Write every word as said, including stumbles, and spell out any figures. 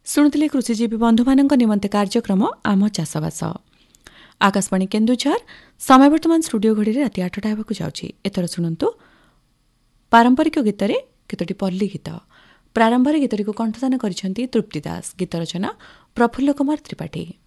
ଶୁଣୁଥିଲେ କୃଷିଜୀବୀ ବନ୍ଧୁମାନଙ୍କ ନିମନ୍ତେ କାର୍ଯ୍ୟକ୍ରମ ଆମ ଚାଷବାସ। ଆକାଶବାଣୀ କେନ୍ଦୁଝର। ସମୟ ବର୍ତ୍ତମାନ ଷ୍ଟୁଡିଓ ଘଡ଼ିରେ ରାତି ଆଠଟା ହେବାକୁ ଯାଉଛି। ଏଥର ଶୁଣନ୍ତୁ ପାରମ୍ପରିକ ଗୀତରେ କେତୋଟି ପଲ୍ଲୀ ଗୀତ। ପ୍ରାରମ୍ଭରେ ଗୀତଟିକୁ କଣ୍ଠଦାନ କରିଛନ୍ତି ତୃପ୍ତି ଦାସ। ଗୀତ ରଚନା ପ୍ରଫୁଲ୍ଲ କୁମାର ତ୍ରିପାଠୀ।